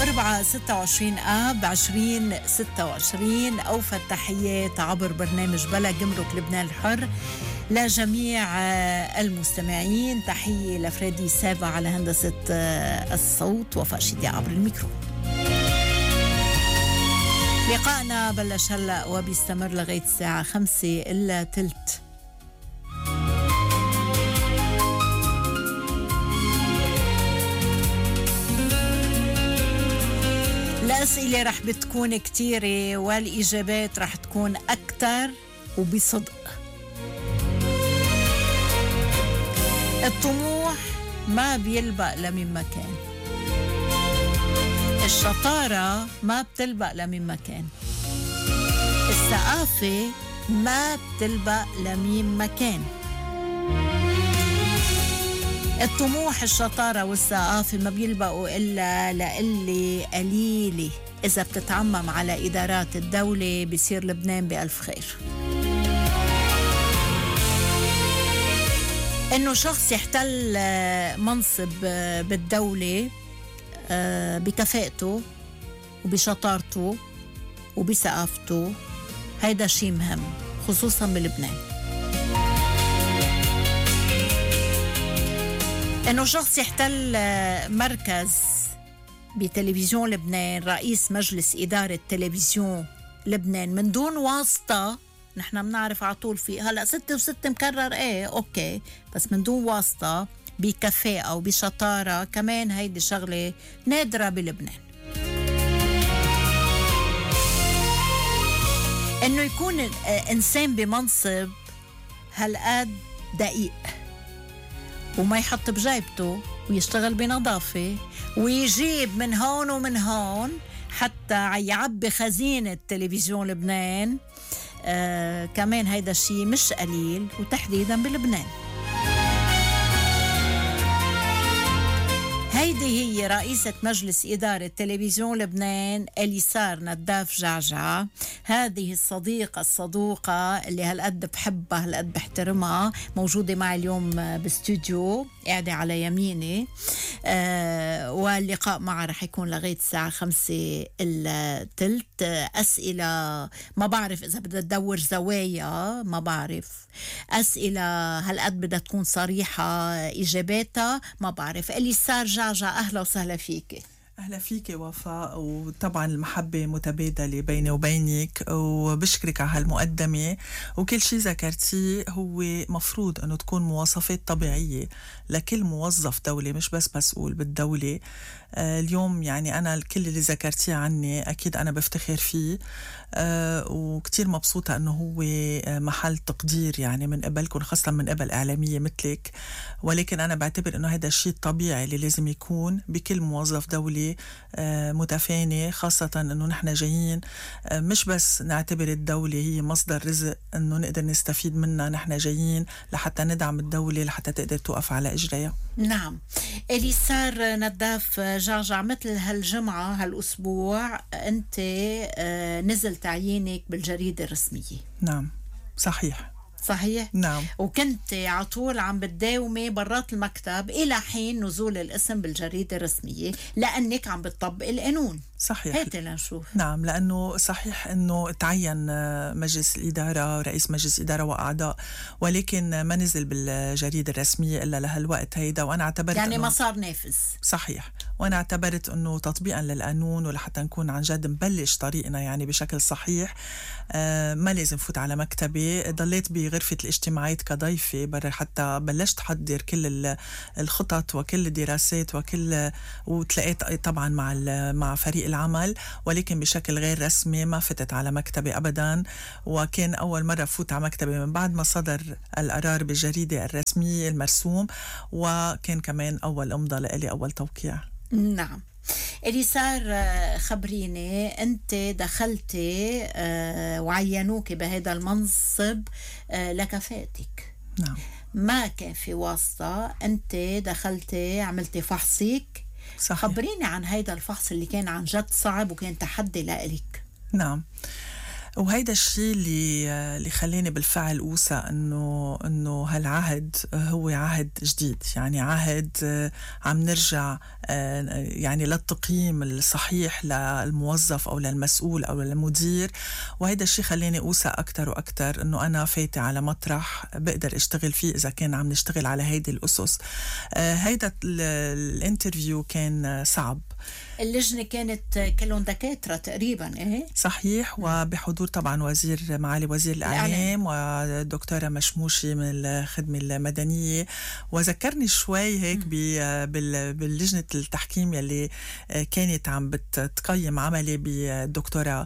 26 آب 2026. أوفى التحيات عبر برنامج بلا جمرك لبنان الحر لجميع المستمعين. تحية لفريدي سابا على هندسة الصوت، وفاء شدي عبر الميكرو. لقاءنا بلش هلأ وبيستمر لغاية الساعة 5:15. الأسئلة رح بتكون كتيرة والإجابات رح تكون أكتر وبصدق. الطموح ما بيلبق لمن مكان، الشطارة ما بتلبق لمن مكان، الثقافة ما بتلبق لمن مكان. الطموح، الشطارة والثقافة ما بيلبقوا إلا لقلة قليلة. إذا بتتعمم على إدارات الدولة بيصير لبنان بألف خير. إنه شخص يحتل منصب بالدولة بكفاءته وبشطارته وبثقافته، هيدا شيء مهم خصوصا بلبنان. إنه شخص يحتل مركز بتلفزيون لبنان، رئيس مجلس إدارة تلفزيون لبنان، من دون واسطة. نحن بنعرف على طول في هلأ 6 مكرر، أوكي، بس من دون واسطة، بكفاءة وبشطارة كمان. هيدي شغلة نادرة بلبنان. إنه يكون إنسان بمنصب هالقد دقيق وما يحط بجيبته ويشتغل بنظافة ويجيب من هون ومن هون حتى يعبي خزينة تلفزيون لبنان. كمان هيدا الشيء مش قليل، وتحديدا بلبنان. هيدي هي رئيسة مجلس إدارة تلفزيون لبنان إليسار نداف جعجع. هذه الصديقة الصدوقة اللي هالقد بحبها هالقد بحترمها، موجودة معي اليوم باستوديو، قاعدة على يميني. واللقاء معها رح يكون لغاية الساعة 5:15. أسئلة ما بعرف إذا بدها تدور زوايا، ما بعرف. أسئلة هالقد بدها تكون صريحة، إجاباتها ما بعرف. إليسار جعجع، أهلا وسهلا فيك. أهلا فيك وفاء، وطبعا المحبة متبادلة بيني وبينك، وبشكرك على هالمقدمة. وكل شيء ذكرتيه هو مفروض أنه تكون مواصفات طبيعية لكل موظف دولة، مش بس مسؤول بالدولة. اليوم يعني أنا كل اللي ذكرتيه عني أكيد أنا بفتخر فيه، وكتير مبسوطة أنه هو محل تقدير يعني من قبلكم، خاصة من قبل إعلامية مثلك. ولكن أنا بعتبر أنه هذا الشيء الطبيعي اللي لازم يكون بكل موظف دولي متفاني، خاصة أنه نحن جايين مش بس نعتبر الدولة هي مصدر رزق أنه نقدر نستفيد منها، نحن جايين لحتى ندعم الدولة لحتى تقدر توقف على إجريها. نعم. إليسار نداف جعجع، مثل هالجمعة هالأسبوع أنت نزل تعيينك بالجريدة الرسمية. نعم صحيح. نعم. وكنت عطول عم بتداومي برات المكتب إلى حين نزول الاسم بالجريدة الرسمية لأنك عم بتطبق القانون. صحيح. هات لنشوف. نعم، لأنه صحيح أنه تعين مجلس الإدارة، رئيس مجلس إدارة وأعضاء، ولكن ما نزل بالجريدة الرسمية إلا لهالوقت هيدا. وأنا اعتبرت يعني ما صار نافذ. صحيح. وأنا اعتبرت أنه تطبيقا للقانون ولحتى نكون عن جد نبلش طريقنا يعني بشكل صحيح، ما لازم فوت على مكتبي. ضليت بغرفة الاجتماعات كضيفة برا حتى بلشت أحضر كل الخطط وكل الدراسات وتلاقيت طبعا مع فريق العمل، ولكن بشكل غير رسمي. ما فتت على مكتبي أبدا، وكان أول مرة فوت على مكتبي من بعد ما صدر القرار بالجريدة الرسمية المرسوم، وكان كمان أول أمضى لإلي، أول توقيع. نعم. إليسار، خبريني، أنت دخلتي وعينوك بهذا المنصب لكفاءتك. نعم. ما كان في واسطة، أنت دخلتي عملتي فحصك. صحيح. خبريني عن هذا الفحص اللي كان عن جد صعب وكان تحدي لإلك. نعم. وهيدا الشيء اللي خلاني بالفعل أوثق إنه هالعهد هو عهد جديد، يعني عهد عم نرجع يعني للتقييم الصحيح للموظف أو للمسؤول أو للمدير. وهيدا الشيء خلاني أوثق أكتر وأكتر إنه أنا فايتة على مطرح بقدر أشتغل فيه إذا كان عم نشتغل على هيدي الأسس. هيدا الانترفيو كان صعب. اللجنة كانت كلهم دكاترة تقريبا، إيه؟ صحيح، وبحضور طبعا معالي وزير الإعلام والدكتورة مشموشي من الخدمة المدنية. وذكرني شوي هيك باللجنة التحكيم يلي كانت عم بتقيم عملي بالدكتوراه.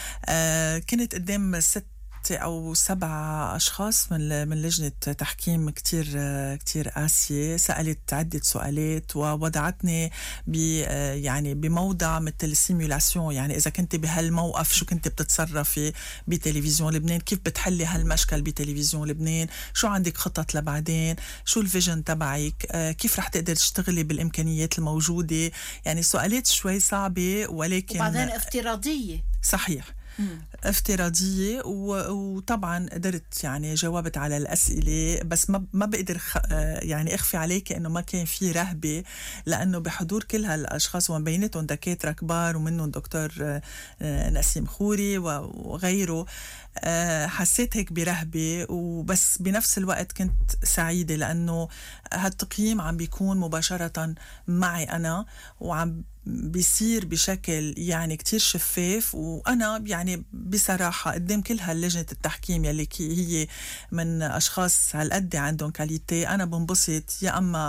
كنت قدام 6 أو 7 أشخاص من لجنة تحكيم كتير قاسية. سألت عدة سؤالات ووضعتني يعني بموضع مثل سيمولاسيون، يعني إذا كنت بهالموقف شو كنت بتتصرفي بتلفزيون لبنان، كيف بتحلي هالمشكل بتلفزيون لبنان، شو عندك خطط لبعدين، شو الفيجن تبعك، كيف رح تقدر تشتغلي بالإمكانيات الموجودة. يعني سؤالات شوي صعبة ولكن وبعدين افتراضية. صحيح، افتراضية. وطبعا قدرت يعني جاوبت على الأسئلة، بس ما بقدر يعني اخفي عليك انه ما كان في رهبة، لانه بحضور كل هالاشخاص ومن بيناتهم دكاترة كبار ومنهم دكتور نسيم خوري وغيره، حسيت هيك برهبة. وبس بنفس الوقت كنت سعيدة لأنه هالتقييم عم بيكون مباشرة معي أنا، وعم بيصير بشكل يعني كتير شفاف. وأنا يعني بصراحة قدام كل هاللجنة التحكيم يلي هي من أشخاص هالقد عندهم كاليتي، أنا بنبسط يا أما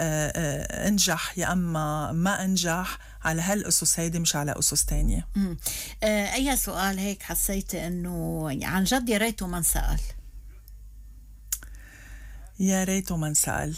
انجح يا أما ما انجح على هالأسس هيدي مش على أسس تانية. أي سؤال هيك حسيت أنه عن جد يا ريته من سأل؟ يا ريته من سأل.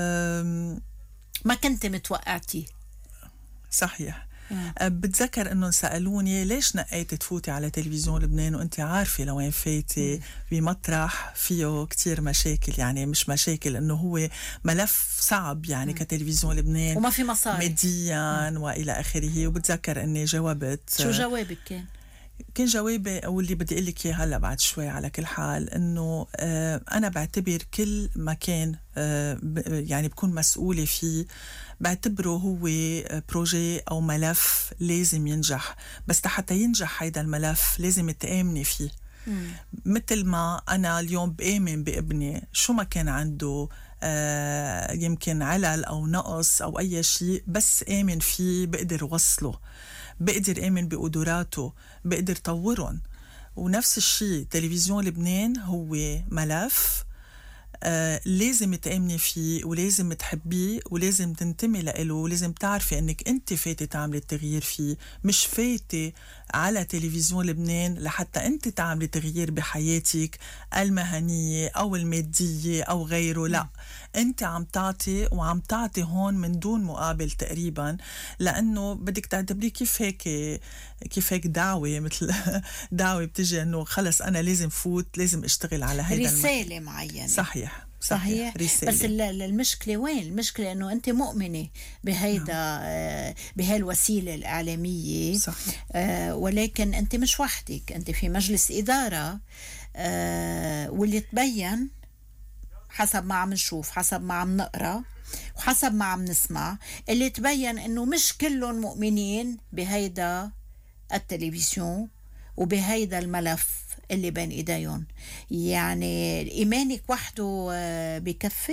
ما كنت متوقعتي؟ صحيح. بتذكر انه سألوني ليش نقيتي تفوتي على تلفزيون لبنان وانت عارفة لوين فايتي بمطرح فيه كتير مشاكل، يعني مش مشاكل انه هو ملف صعب يعني كتلفزيون لبنان وما في مصاري ماديا والى اخره. وبتذكر اني جاوبت. شو جوابك كان جوابي او اللي بدي اقول لك اياه هلا بعد شوي على كل حال، انه انا بعتبر كل مكان يعني بكون مسؤولة فيه بعتبره هو بروجي أو ملف لازم ينجح، بس حتى ينجح هيدا الملف لازم تآمني فيه. مثل ما أنا اليوم بآمن بابني شو ما كان عنده يمكن علل أو نقص أو أي شيء، بس آمن فيه بقدر وصله، بقدر آمن بقدراته، بقدر طورهم. ونفس الشيء تلفزيون لبنان هو ملف لازم تأمني فيه ولازم تحبيه ولازم تنتمي له ولازم تعرفي انك انت فايتة تعملي التغيير فيه، مش فايتة على تلفزيون لبنان لحتى انت تعملي تغيير بحياتك المهنية او المادية او غيره. لا، انت عم تعطي وعم تعطي هون من دون مقابل تقريبا، لانه بدك تعتبريه كيف هيك دعوة، مثل دعوة بتجي انه خلص انا لازم فوت، لازم اشتغل على هيدا رسالة معينة. صحيح. رسالة. بس المشكلة وين؟ المشكلة انه انت مؤمنة بهيدا بهالوسيلة الإعلامية. صحيح. ولكن انت مش وحدك، انت في مجلس إدارة واللي تبين حسب ما عم نشوف، حسب ما عم نقرأ وحسب ما عم نسمع، اللي تبين انه مش كلهم مؤمنين بهيدا التلفزيون وبهيدا الملف اللي بين ايديهم. يعني ايمانك وحده بكفي؟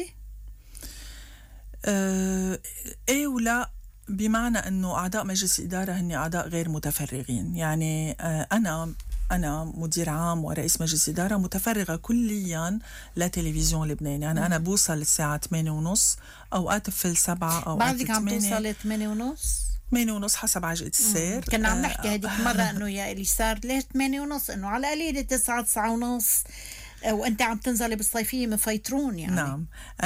ايه ولا، بمعنى انه اعضاء مجلس الاداره هن اعضاء غير متفرغين. يعني أنا مدير عام ورئيس مجلس إدارة متفرغة كليا لتلفزيون لبنان. يعني أنا بوصل الساعة 8:30، أوقات بفل 7، أوقات بعدك عم توصل 8:30 8:30 حسب عجلة السير. كنا عم نحكي هديك مرة إنه يا إلي صار ليش 8:30، إنه على قليلة 9:30 وأنت عم تنزلي بالصيفية مفيترون يعني. نعم.